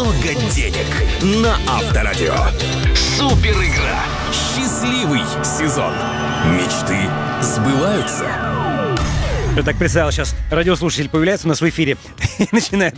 много денег на Авторадио. Супер игра. Счастливый сезон. Мечты сбываются. Я так представил, сейчас радиослушатель появляется у нас в эфире и начинает...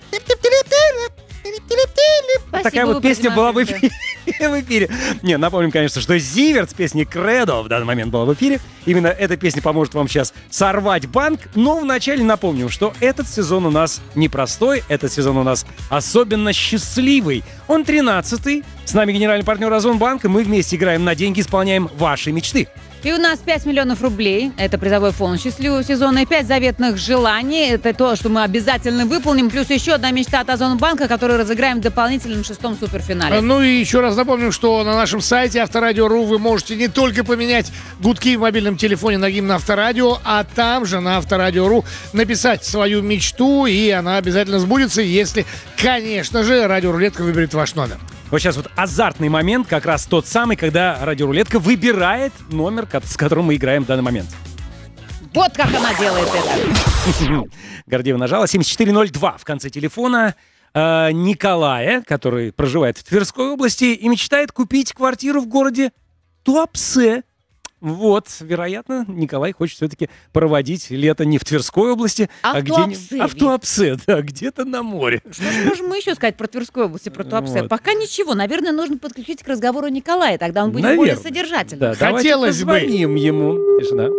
Такая вот песня была в эфире. Не, напомним, конечно, что Зиверт с песней «Кредо» в данный момент была в эфире. Именно эта песня поможет вам сейчас сорвать банк. Но вначале напомним, что этот сезон у нас непростой. Этот сезон у нас особенно счастливый. Он 13-й. С нами генеральный партнер Озонбанк. И мы вместе играем на деньги, исполняем ваши мечты. И у нас 5 миллионов рублей. Это призовой фонд счастливого сезона. И 5 заветных желаний. Это то, что мы обязательно выполним. Плюс еще одна мечта от Озонбанка, которую разыграем в дополнительном 6-м суперфинале. Ну и еще раз напомним, что на нашем сайте Авторадио.ру вы можете не только поменять гудки в мобильном телефоне на гимн Авторадио, а там же на Авторадио.ру написать свою мечту, и она обязательно сбудется, если, конечно же, радиорулетка выберет ваш номер. Вот сейчас вот азартный момент, как раз тот самый, когда радиорулетка выбирает номер, с которым мы играем в данный момент. Вот как она делает это. Гордеева нажала 7402 в конце телефона Николая, который проживает в Тверской области и мечтает купить квартиру в городе Туапсе. Вот, вероятно, Николай хочет все-таки проводить лето не в Тверской области, а в Туапсе, да, где-то на море. Что же можем мы еще сказать про Тверскую область и про Туапсе? Вот. Пока ничего. Наверное, нужно подключить к разговору Николая, тогда он будет более содержательным. Да, хотелось бы. Позвоним ему. Тишина.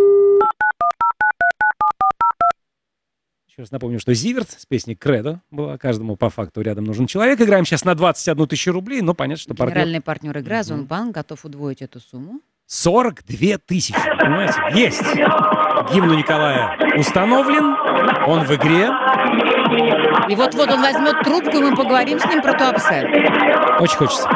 Еще раз напомню, что Зиверт с песней «Кредо» была. Каждому по факту рядом нужен человек. Играем сейчас на 21 тысячу рублей, но понятно, что Генеральный партнер игры Озонбанк готов удвоить эту сумму. 42 тысячи, понимаете? Есть! Гимн у Николая установлен, он в игре. И вот-вот он возьмет трубку, и мы поговорим с ним про Туапсе. Очень хочется.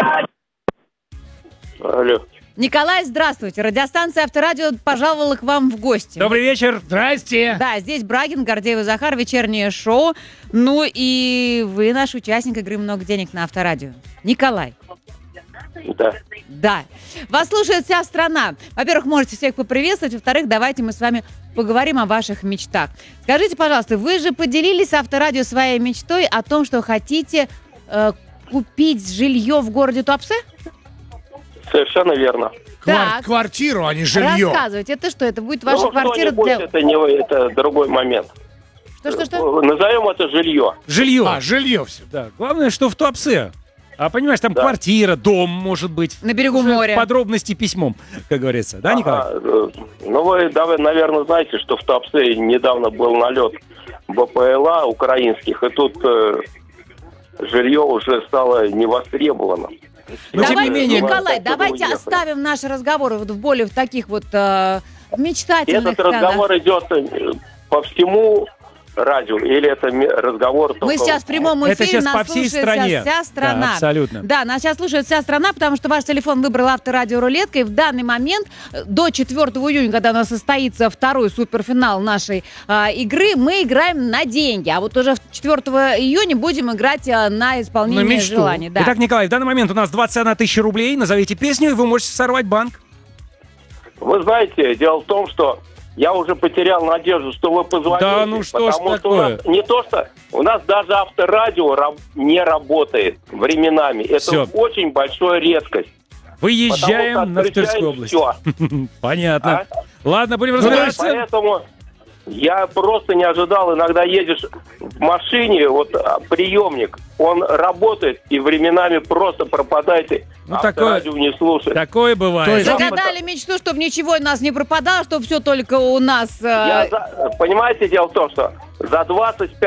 Алло. Николай, здравствуйте. Радиостанция Авторадио пожаловала к вам в гости. Добрый вечер. Здрасте. Да, здесь Брагин, Гордеева, Захар, вечернее шоу. Ну и вы наш участник игры «Много денег» на Авторадио. Николай. Да. Да. Вас слушает вся страна. Во-первых, можете всех поприветствовать. Во-вторых, давайте мы с вами поговорим о ваших мечтах. Скажите, пожалуйста, вы же поделились с Авторадио своей мечтой о том, что хотите купить жилье в городе Туапсе? Совершенно верно. Так. Квартиру, а не жилье. Рассказывайте. Это что? Это будет ваша квартира для... Это другой момент. Что? Назовем это жилье. Жилье. Жилье все. Да. Главное, что в Туапсе. А понимаешь, там квартира, дом, может быть. На берегу моря. Подробности письмом, как говорится. Да, Николай? Ну, вы, наверное, знаете, что в Туапсе недавно был налет БПЛА украинских, и тут жилье уже стало невостребовано. Но тем не менее, Николай, давайте оставим наш разговор вот в более таких вот мечтательных. Этот разговор идет по всему радио, или это разговор только... Мы сейчас в прямом эфире, это сейчас нас по всей слушает стране. вся страна. Да, абсолютно. Да, нас сейчас слушает вся страна, потому что ваш телефон выбрал Авторадио Рулетка, и в данный момент, до 4 июня, когда у нас состоится второй суперфинал нашей игры, мы играем на деньги. А вот уже 4 июня будем играть на исполнение желаний. Да. Итак, Николай, в данный момент у нас 21 тысяча рублей. Назовите песню, и вы можете сорвать банк. Вы знаете, дело в том, что я уже потерял надежду, что вы позвоните. Да, ну что ж такое? У нас даже Авторадио не работает временами. Это очень большая редкость. Выезжаем на Тверскую область. Понятно. Ладно, будем разбираться. Поэтому я просто не ожидал. Иногда едешь в машине, вот приемник, он работает, и временами просто пропадает, и Авторадио не слушает. Такое бывает. Загадали мечту, чтобы ничего у нас не пропадало, чтобы все только у нас... Понимаете, дело в том, что за 25